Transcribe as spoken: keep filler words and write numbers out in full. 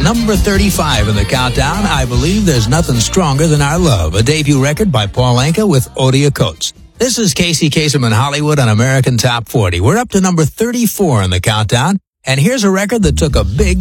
number thirty-five in the countdown, I Believe There's Nothing Stronger Than Our Love, a debut record by Paul Anka with Odia Coates. This is Casey Kasem in Hollywood on American Top forty. We're up to number thirty-four in the countdown, and here's a record that took a big